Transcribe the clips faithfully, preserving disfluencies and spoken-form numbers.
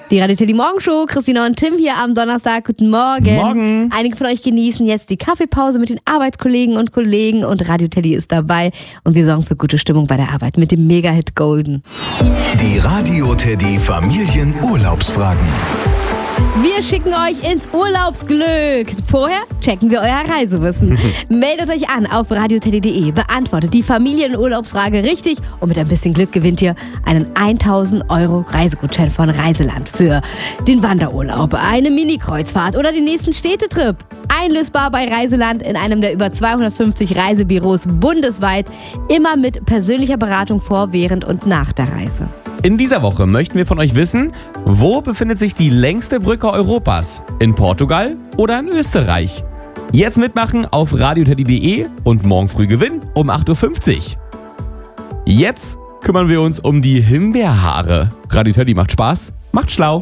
Die Radio Teddy Morgenshow, Christina und Tim hier am Donnerstag. Guten Morgen. Morgen. Einige von euch genießen jetzt die Kaffeepause mit den Arbeitskollegen und Kollegen und Radio Teddy ist dabei und wir sorgen für gute Stimmung bei der Arbeit mit dem Mega-Hit Golden. Die Radio Teddy Familienurlaubsfragen. Wir schicken euch ins Urlaubsglück. Vorher checken wir euer Reisewissen. Meldet euch an auf radio teddy punkt de, beantwortet die Familienurlaubsfrage richtig und mit ein bisschen Glück gewinnt ihr einen tausend Euro Reisegutschein von Reiseland für den Wanderurlaub, eine Mini-Kreuzfahrt oder den nächsten Städtetrip. Einlösbar bei Reiseland in einem der über zweihundertfünfzig Reisebüros bundesweit, immer mit persönlicher Beratung vor, während und nach der Reise. In dieser Woche möchten wir von euch wissen, wo befindet sich die längste Brücke Europas? In Portugal oder in Österreich? Jetzt mitmachen auf radio teddy punkt de und morgen früh gewinnen um acht Uhr fünfzig. Jetzt kümmern wir uns um die Himbeerhaare. Radio Teddy macht Spaß, macht schlau.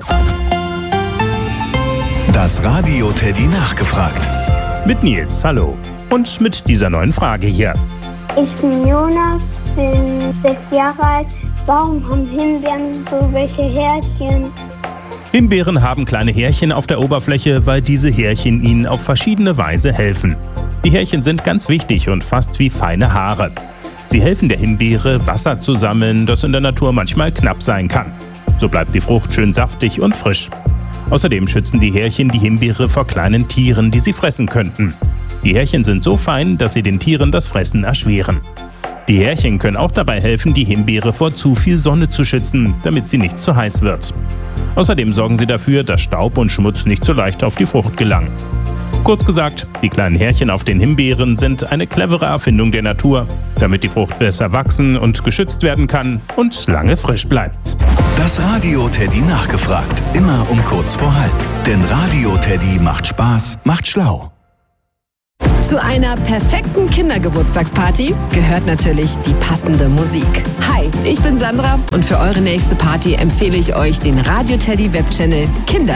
Das Radio Teddy nachgefragt. Mit Nils, hallo. Und mit dieser neuen Frage hier. Ich bin Jonas, bin sechs Jahre alt. Warum haben Himbeeren so welche Härchen? Himbeeren haben kleine Härchen auf der Oberfläche, weil diese Härchen ihnen auf verschiedene Weise helfen. Die Härchen sind ganz wichtig und fast wie feine Haare. Sie helfen der Himbeere, Wasser zu sammeln, das in der Natur manchmal knapp sein kann. So bleibt die Frucht schön saftig und frisch. Außerdem schützen die Härchen die Himbeere vor kleinen Tieren, die sie fressen könnten. Die Härchen sind so fein, dass sie den Tieren das Fressen erschweren. Die Härchen können auch dabei helfen, die Himbeere vor zu viel Sonne zu schützen, damit sie nicht zu heiß wird. Außerdem sorgen sie dafür, dass Staub und Schmutz nicht so leicht auf die Frucht gelangen. Kurz gesagt, die kleinen Härchen auf den Himbeeren sind eine clevere Erfindung der Natur, damit die Frucht besser wachsen und geschützt werden kann und lange frisch bleibt. Das Radio Teddy nachgefragt. Immer um kurz vor halb. Denn Radio Teddy macht Spaß, macht schlau. Zu einer perfekten Kindergeburtstagsparty gehört natürlich die passende Musik. Hi, ich bin Sandra und für eure nächste Party empfehle ich euch den Radio Teddy Webchannel Kinder